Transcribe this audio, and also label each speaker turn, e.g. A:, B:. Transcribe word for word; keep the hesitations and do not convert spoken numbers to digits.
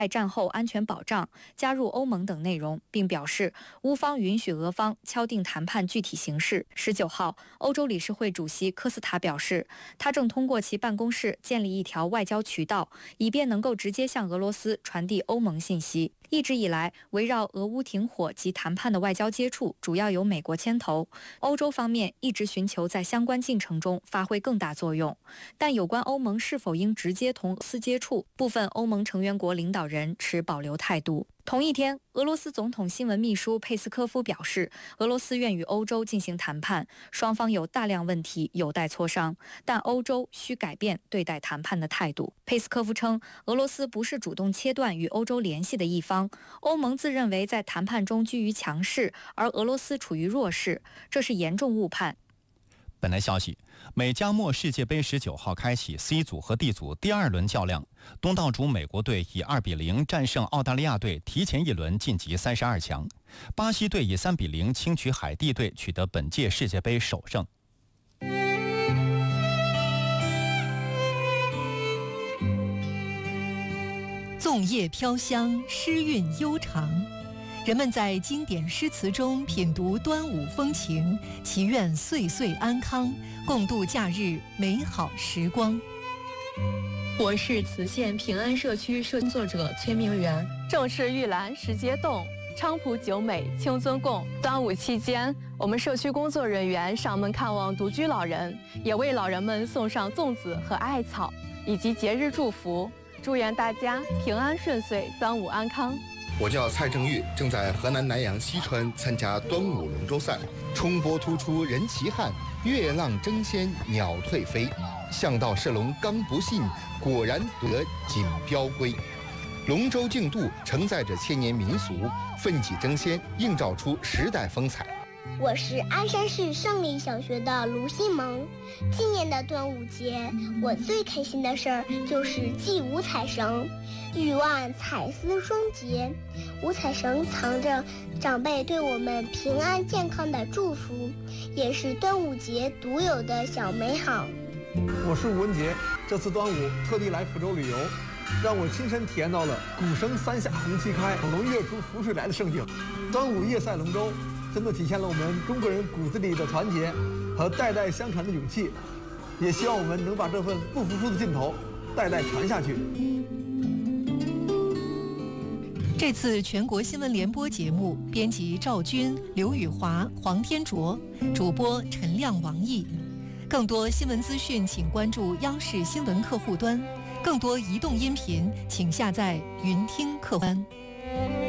A: 战后安全保障、加入欧盟等内容，并表示乌方允许俄方敲定谈判具体形式。十九号，欧洲理事会主席科斯塔表示，他正通过其办公室建立一条外交渠道，以便能够直接向俄罗斯传递欧盟信息。一直以来，围绕俄乌停火及谈判的外交接触主要由美国牵头，欧洲方面一直寻求在相关进程中发挥更大作用。但有关欧盟是否应直接同俄罗斯接触，部分欧盟成员国领导人持保留态度。同一天，俄罗斯总统新闻秘书佩斯科夫表示，俄罗斯愿与欧洲进行谈判，双方有大量问题有待磋商，但欧洲需改变对待谈判的态度。佩斯科夫称，俄罗斯不是主动切断与欧洲联系的一方，欧盟自认为在谈判中居于强势，而俄罗斯处于弱势，这是严重误判。
B: 本台消息，美加墨世界杯十九号开启 C 组和 D 组第二轮较量，东道主美国队以二比零战胜澳大利亚队，提前一轮晋级三十二强。巴西队以三比零轻取海地队，取得本届世界杯首胜。
C: 粽叶飘香，诗韵悠长。人们在经典诗词中品读端午风情，祈愿岁岁安康，共度假日美好时光。
D: 我是磁县平安社区社工作者崔明媛。
E: 正是玉兰时节动，菖蒲久美清尊供。端午期间，我们社区工作人员上门看望独居老人，也为老人们送上粽子和艾草，以及节日祝福，祝愿大家平安顺遂，端午安康。
F: 我叫蔡正玉，正在河南南阳西川参加端午龙舟赛。冲波突出人齐汉，月浪争先鸟退飞。向道射龙刚不信，果然得锦标归。龙舟竞渡承载着千年民俗，奋起争先，映照出时代风采。
G: 我是鞍山市胜利小学的卢新萌。今年的端午节，我最开心的事儿就是系五彩绳。欲望彩丝双结，五彩绳藏着长辈对我们平安健康的祝福，也是端午节独有的小美好。
H: 我是吴文杰，这次端午特地来福州旅游，让我亲身体验到了鼓声三下红旗开，龙跃出福水来的盛景。端午夜赛龙舟，真的体现了我们中国人骨子里的团结和代代相传的勇气，也希望我们能把这份不服输的劲头代代传下去。
C: 这次全国新闻联播节目，编辑赵军、刘宇华、黄天卓，主播陈亮、王毅。更多新闻资讯，请关注央视新闻客户端；更多移动音频，请下载云听客户端。